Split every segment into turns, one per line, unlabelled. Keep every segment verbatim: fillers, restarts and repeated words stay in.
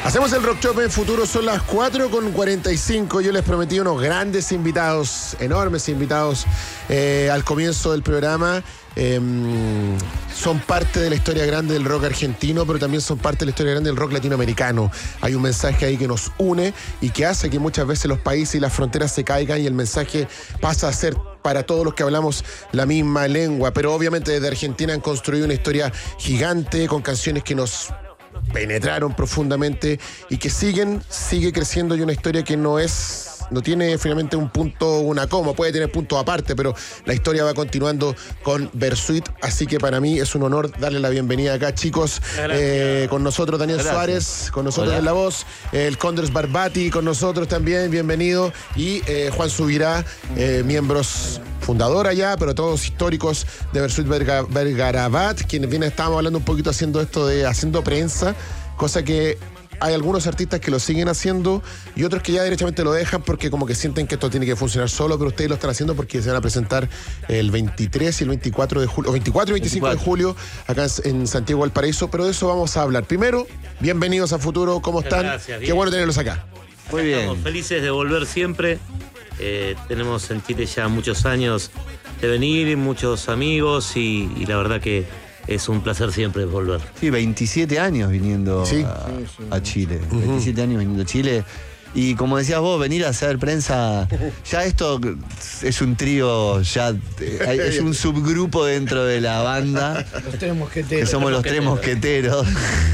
Hacemos el Rock Shop en Futuro, son las cuatro con cuarenta y cinco. Yo les prometí unos grandes invitados, enormes invitados eh, al comienzo del programa. Eh, son parte de la historia grande del rock argentino, pero también son parte de la historia grande del rock latinoamericano. Hay un mensaje ahí que nos une y que hace que muchas veces los países y las fronteras se caigan y el mensaje pasa a ser para todos los que hablamos la misma lengua. Pero obviamente desde Argentina han construido una historia gigante con canciones que nos penetraron profundamente y que siguen, sigue creciendo, y una historia que no es, no tiene finalmente un punto, una coma, puede tener puntos aparte, pero la historia va continuando con Versuit, así que para mí es un honor darle la bienvenida acá, chicos. Eh, con nosotros Daniel Gracias. Suárez, con nosotros Hola. En la voz, el Condres Barbati con nosotros también, bienvenido, y eh, Juan Subirá, eh, miembros fundadora ya, pero todos históricos de Versuit Verga, Vergarabat, quienes vienen, estábamos hablando un poquito haciendo esto de haciendo prensa, cosa que hay algunos artistas que lo siguen haciendo y otros que ya derechamente lo dejan porque como que sienten que esto tiene que funcionar solo, pero ustedes lo están haciendo porque se van a presentar el veintitrés y el veinticuatro de julio, o veinticuatro y veinticinco veinticuatro de julio acá en Santiago Valparaíso, pero de eso vamos a hablar. Primero, bienvenidos a Futuro, ¿cómo están?
Gracias,
Qué bueno tenerlos acá.
Muy bien. Estamos felices de volver siempre. Eh, tenemos en Chile ya muchos años de venir, muchos amigos y, y la verdad que es un placer siempre volver.
Sí, veintisiete años viniendo ¿Sí? a, a Chile. Uh-huh. veintisiete años viniendo a Chile. Y como decías vos, venir a hacer prensa, ya esto es un trío, ya es un subgrupo dentro de la banda.
Los tres mosqueteros.
Que somos los tres mosqueteros.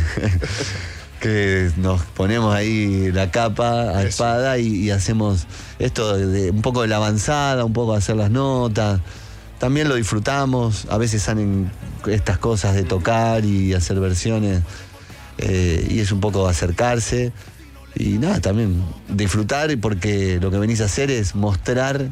Que nos ponemos ahí la capa a espada y, y hacemos esto de, de un poco de la avanzada, un poco de hacer las notas. También lo disfrutamos, a veces salen estas cosas de tocar y hacer versiones, eh, y es un poco acercarse. Y nada, también disfrutar, porque lo que venís a hacer es mostrar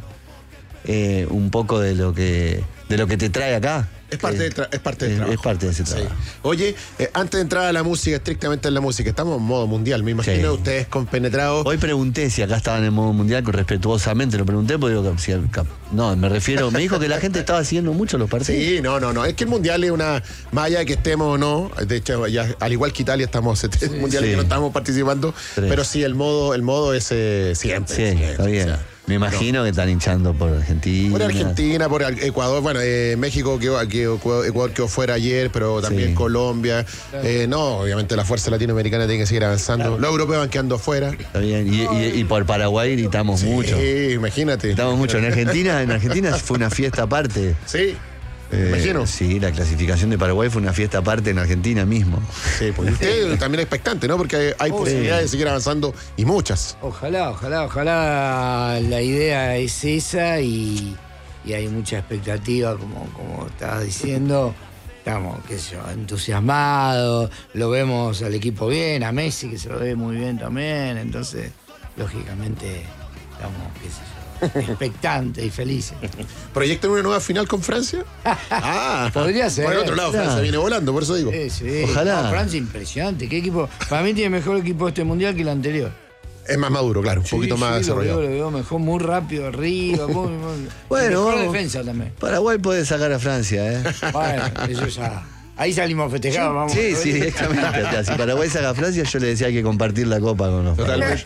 eh, un poco de lo que, de lo que te trae acá.
Es parte, de tra- es parte del
es,
trabajo.
Es parte de ese trabajo.
Sí. Oye, eh, antes de entrar a la música, estrictamente en la música, estamos en modo mundial, me imagino, sí. Ustedes compenetrados.
Hoy pregunté si acá estaban en modo mundial, respetuosamente lo pregunté, porque digo, si, no, me refiero, me dijo que la gente estaba siguiendo mucho los partidos.
Sí, no, no, no, es que el mundial es una malla que estemos o no, de hecho, ya, al igual que Italia, estamos en sí, mundiales sí. que no estamos participando, Tres. pero sí, el modo, el modo es eh, siempre.
Sí, siempre, está bien. O sea, me imagino no. que están hinchando por Argentina.
Por Argentina, por Ecuador. Bueno, eh, México quedó, quedó, Ecuador quedó fuera ayer, pero también sí. Colombia. Eh, no, obviamente la fuerza latinoamericana tiene que seguir avanzando. Claro. Los europeos van quedando fuera.
Está bien. Y, y, y por Paraguay gritamos
sí,
mucho.
Sí, imagínate.
Gritamos mucho. En Argentina, en Argentina fue una fiesta aparte.
Sí.
Eh,
imagino.
Sí, la clasificación de Paraguay fue una fiesta aparte en Argentina mismo.
Sí, pues usted también es expectante, ¿no? Porque hay, hay oh, posibilidades sí. de seguir avanzando y muchas.
Ojalá, ojalá, ojalá la idea es esa y, y hay mucha expectativa, como, como estabas diciendo. Estamos, qué sé yo, entusiasmados, lo vemos al equipo bien, a Messi que se lo ve muy bien también, entonces, lógicamente, estamos, qué sé yo, expectantes y felices.
¿Proyectan una nueva final con Francia?
Ah, podría ser.
Por el otro lado, Francia claro. viene volando, por eso digo.
Sí, sí.
Ojalá.
No, Francia impresionante. ¿Qué equipo? Para mí tiene mejor equipo este mundial que el anterior.
Es más maduro, claro, un sí, poquito más sí, desarrollado.
Lo veo, lo veo mejor, muy rápido arriba, muy, muy,
bueno,
mejor defensa también.
Paraguay puede sacar a Francia, ¿eh?
Bueno, eso ya. Ahí salimos festejados, vamos.
Sí, sí, directamente. Si Paraguay saca a Francia, yo le decía hay que compartir la copa con los paraguayos.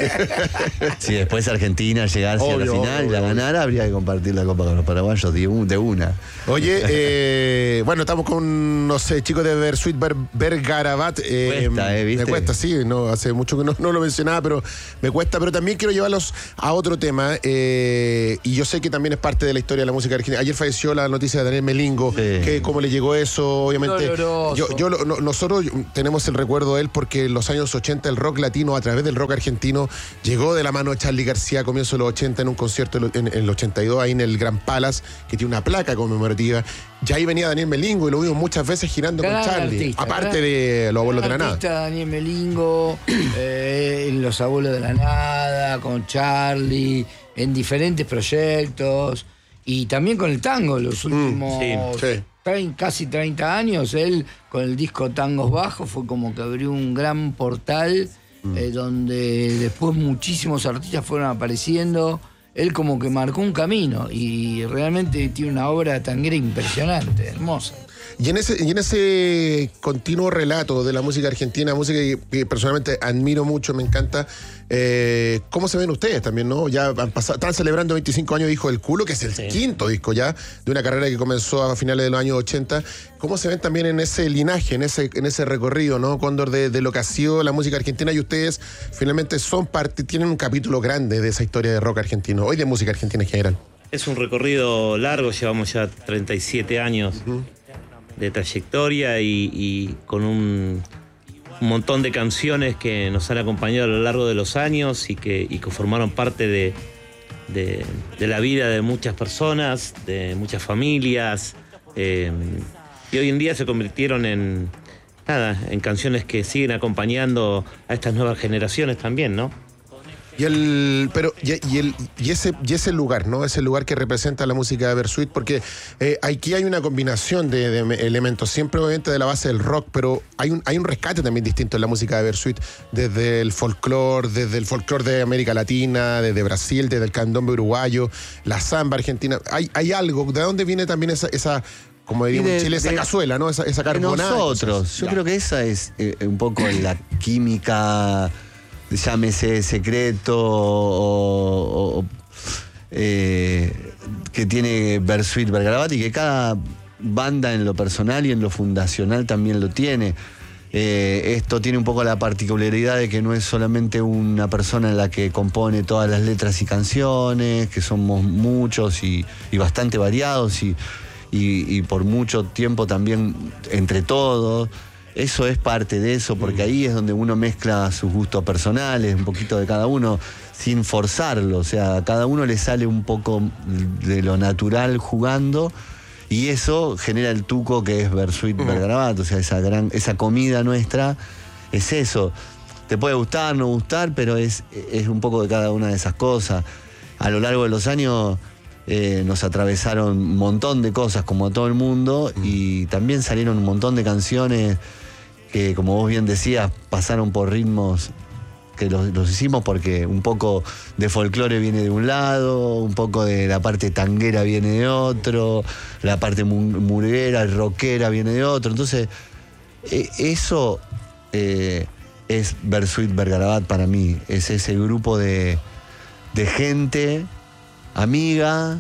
Si después Argentina llegase obvio, a la final obvio, y la ganara, habría que compartir la copa con los paraguayos de, un, de una.
Oye, eh, bueno, estamos con, no sé, chicos de Versuit Vergarabat. Eh,
cuesta, ¿eh? ¿Viste?
Me cuesta, sí, no, hace mucho que no, no lo mencionaba, pero me cuesta. Pero también quiero llevarlos a otro tema, eh, y yo sé que también es parte de la historia de la música argentina. Ayer falleció la noticia de Daniel Melingo, sí. que cómo le llegó eso, obviamente.
No, no, no.
Yo, yo, no, nosotros tenemos el recuerdo de él porque en los años ochenta el rock latino, a través del rock argentino, llegó de la mano de Charly García a comienzos de los ochenta en un concierto en, en el ochenta y dos, ahí en el Gran Palace, que tiene una placa conmemorativa. Ya ahí venía Daniel Melingo y lo vimos muchas veces girando gran con Charly, artista, aparte gran, de Los Abuelos de la Nada.
Daniel Melingo, eh, en Los Abuelos de la Nada, con Charly, en diferentes proyectos, y también con el tango, los últimos... Mm, sí, sí. Casi treinta años, él con el disco Tangos Bajos fue como que abrió un gran portal mm. eh, donde después muchísimos artistas fueron apareciendo. Él como que marcó un camino y realmente tiene una obra tanguera impresionante, hermosa.
Y en ese, y en ese continuo relato de la música argentina, música que, que personalmente admiro mucho, me encanta, eh, ¿cómo se ven ustedes también, no? Ya han pasado, están celebrando veinticinco años de Hijo del Culo, que es el sí. quinto disco ya de una carrera que comenzó a finales de los años ochenta. ¿Cómo se ven también en ese linaje, en ese, en ese recorrido, ¿no, Cóndor, de, de lo que ha sido la música argentina? Y ustedes finalmente son parte, tienen un capítulo grande de esa historia de rock argentino, hoy de música argentina en general.
Es un recorrido largo, llevamos ya treinta y siete años uh-huh. de trayectoria y, y con un, un montón de canciones que nos han acompañado a lo largo de los años y que, y que formaron parte de, de, de la vida de muchas personas, de muchas familias, eh, y hoy en día se convirtieron en, nada, en canciones que siguen acompañando a estas nuevas generaciones también, ¿no?
Y el, pero, y, y, el, y, ese, y ese lugar, ¿no? Ese lugar que representa la música de Bersuit, porque eh, aquí hay una combinación de, de elementos, siempre obviamente de la base del rock, pero hay un, hay un rescate también distinto en la música de Bersuit, desde el folclore, desde el folclore de América Latina, desde Brasil, desde el candombe uruguayo, la samba argentina. Hay, hay algo, ¿de dónde viene también esa, esa como diríamos en Chile, esa de, cazuela, ¿no? Esa, esa carbonada.
Nosotros, yo ya. creo que esa es eh, un poco la química, llámese secreto o, o eh, que tiene Bersuit Vergarabat, y que cada banda en lo personal y en lo fundacional también lo tiene. Eh, esto tiene un poco la particularidad de que no es solamente una persona en la que compone todas las letras y canciones, que somos muchos y, y bastante variados y, y, y por mucho tiempo también entre todos. Eso es parte de eso, porque ahí es donde uno mezcla sus gustos personales, un poquito de cada uno, sin forzarlo. O sea, a cada uno le sale un poco de lo natural jugando, y eso genera el tuco que es Bersuit uh-huh. Vergarabat. O sea, esa, gran, esa comida nuestra es eso. Te puede gustar, no gustar, pero es, es un poco de cada una de esas cosas. A lo largo de los años eh, nos atravesaron un montón de cosas, como a todo el mundo, uh-huh. y también salieron un montón de canciones que, como vos bien decías, pasaron por ritmos que los, los hicimos porque un poco de folclore viene de un lado, un poco de la parte tanguera viene de otro, la parte murguera, rockera viene de otro. Entonces, eh, eso eh, es Bersuit Vergarabat para mí. Es ese grupo de, de gente amiga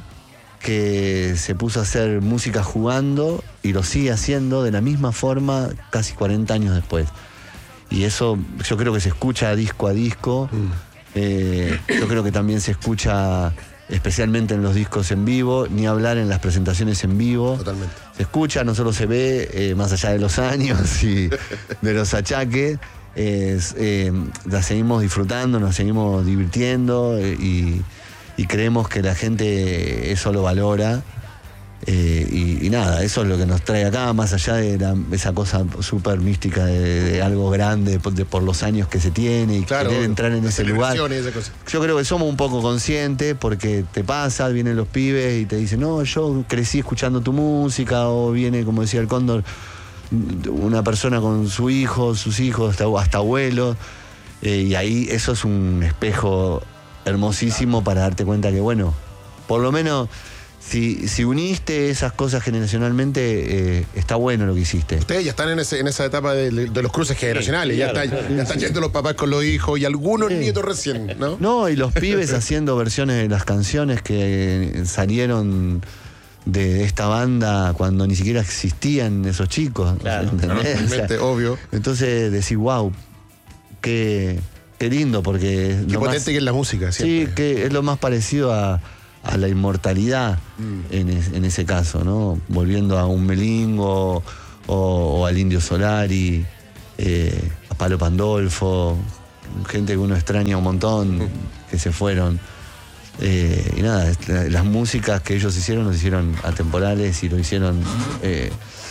que se puso a hacer música jugando y lo sigue haciendo de la misma forma casi cuarenta años después. Y eso yo creo que se escucha disco a disco. Mm. Eh, yo creo que también se escucha especialmente en los discos en vivo, ni hablar en las presentaciones en vivo.
Totalmente.
Se escucha, no solo se ve, eh, más allá de los años y de los achaques. Eh, eh, la seguimos disfrutando, nos seguimos divirtiendo eh, y... y creemos que la gente eso lo valora, eh, y, y nada, eso es lo que nos trae acá, más allá de la, esa cosa súper mística de, de algo grande por, de, por los años que se tiene y claro, querer entrar en ese lugar. Yo creo que somos un poco conscientes, porque te pasa, vienen los pibes y te dicen, no, yo crecí escuchando tu música, o viene, como decía el Cóndor, una persona con su hijo, sus hijos, hasta, hasta abuelos, eh, y ahí eso es un espejo hermosísimo para darte cuenta que, bueno, por lo menos si, si uniste esas cosas generacionalmente, eh, está bueno lo que hiciste.
Ustedes ya están en, ese, en esa etapa de, de los cruces generacionales, sí, claro, ya, está, ya están yendo los papás con los hijos y algunos sí. nietos recién, ¿no?
No, y los pibes haciendo versiones de las canciones que salieron de esta banda cuando ni siquiera existían esos chicos.
Claro, claro, o sea, obvio.
Entonces decís, wow, qué... Qué lindo, porque...
Qué potente más, que es la música, siempre.
Sí, que es lo más parecido a, a la inmortalidad mm. en, es, en ese caso, ¿no? Volviendo a un Melingo o, o al Indio Solari, eh, a Palo Pandolfo, gente que uno extraña un montón, mm. que se fueron. Eh, y nada, las músicas que ellos hicieron, los hicieron atemporales y lo hicieron eh,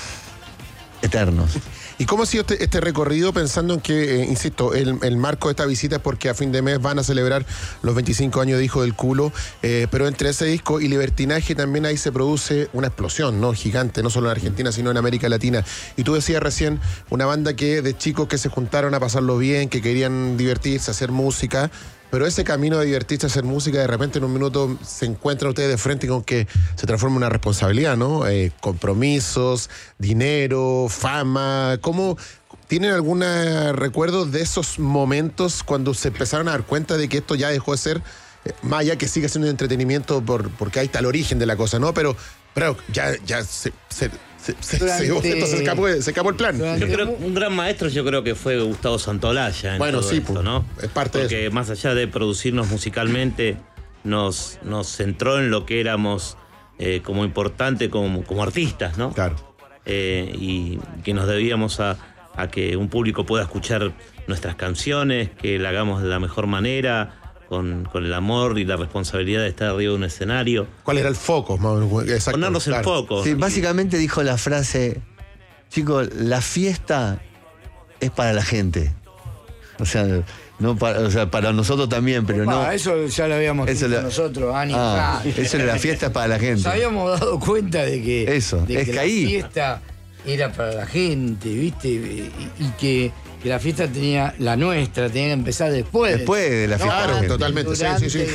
eternos.
¿Y cómo ha sido este, este recorrido, pensando en que, eh, insisto, el, el marco de esta visita es porque a fin de mes van a celebrar los veinticinco años de Hijo del Culo, eh, pero entre ese disco y Libertinaje también ahí se produce una explosión, ¿no? Gigante, no solo en Argentina, sino en América Latina. Y tú decías recién, una banda que de chicos que se juntaron a pasarlo bien, que querían divertirse, hacer música, Pero ese camino de divertirse, hacer música, de repente en un minuto se encuentran ustedes de frente con que se transforma en una responsabilidad, ¿no? Eh, compromisos, dinero, fama. ¿Cómo tienen algún recuerdo de esos momentos cuando se empezaron a dar cuenta de que esto ya dejó de ser, eh, más allá que sigue siendo entretenimiento por, porque ahí está el origen de la cosa, ¿no? Pero, pero ya, ya se... se Se, se,
Durante,
se, se, escapó, se escapó el plan.
Yo creo, un gran maestro yo creo que fue Gustavo Santolaya en
bueno,
todo
sí,
esto,
pues,
¿no?
Es parte
Porque
de eso.
más allá de producirnos musicalmente, nos, nos centró en lo que éramos eh, como importante como, como artistas, ¿no?
Claro.
Eh, y que nos debíamos a, a que un público pueda escuchar nuestras canciones, que la hagamos de la mejor manera, Con, con el amor y la responsabilidad de estar arriba de un escenario.
¿Cuál era el foco? Exacto,
ponernos
claro.
en foco.
Sí, básicamente dijo la frase, chicos, la fiesta es para la gente. O sea, no para, o sea, para nosotros también, pero
Ah,
no.
eso ya lo habíamos
Eso
dicho
lo-
nosotros, Ani.
Ah,
Ah,
eso de la fiesta es para la gente.
Nos habíamos dado cuenta de que,
Eso,
de
es
que
que
la
ahí-
fiesta era para la gente, ¿viste? Y, y que, que la fiesta tenía, la nuestra, tenía que empezar después.
Después de la fiesta.
Claro,
Gente.
totalmente, sí, sí, sí.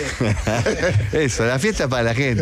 Eso, la fiesta es para la gente.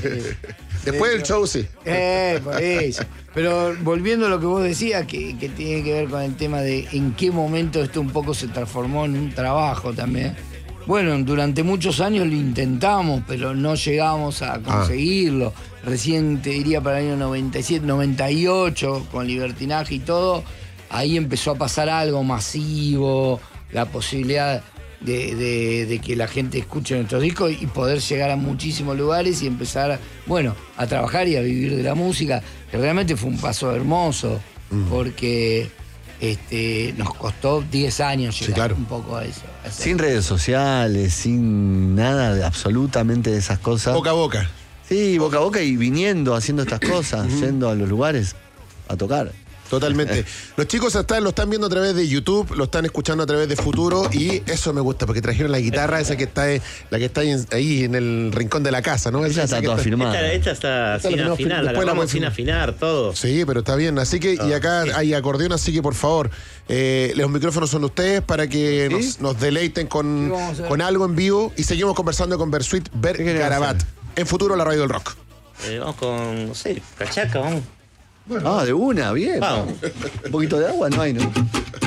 Después del show, sí.
Eh, por eso. Pero volviendo a lo que vos decías, que, que tiene que ver con el tema de en qué momento esto un poco se transformó en un trabajo también. Bueno, durante muchos años lo intentamos, pero no llegamos a conseguirlo. Recién te diría para el año noventa y siete, noventa y ocho, con Libertinaje y todo, ahí empezó a pasar algo masivo, la posibilidad de, de- de que la gente escuche nuestros discos y poder llegar a muchísimos lugares y empezar, bueno, a trabajar y a vivir de la música, que realmente fue un paso hermoso, porque este, nos costó diez años llegar
claro.
un poco a eso. a eso.
Sin redes sociales, sin nada de absolutamente de esas cosas.
Boca a boca.
Sí, boca a boca y viniendo, haciendo estas cosas, yendo a los lugares a tocar.
Totalmente. Los chicos están, lo están viendo a través de YouTube, lo están escuchando a través de Futuro y eso me gusta porque trajeron la guitarra esa que está ahí, la que está ahí en, ahí en el rincón de la casa, ¿no?
Esa
Esa
está
que
toda firmada.
Esta, esta está
Esta la
sin
tenemos
afinar,
fin-
la
después la
grabamos
vamos a
sin
firmar.
afinar, todo.
Sí, pero está bien. Así que, y acá hay acordeón, así que por favor, eh, los micrófonos son de ustedes para que
¿Sí?
nos, nos deleiten con,
¿Qué vamos a hacer?
con algo en vivo y seguimos conversando con Bersuit Ber
¿Qué querés
Garabat.
hacer?
En Futuro, la radio del rock.
Eh, vamos con, no sé, cachaca, vamos.
Ah, de una, bien.
Vamos.
Un poquito de agua no hay, ¿no?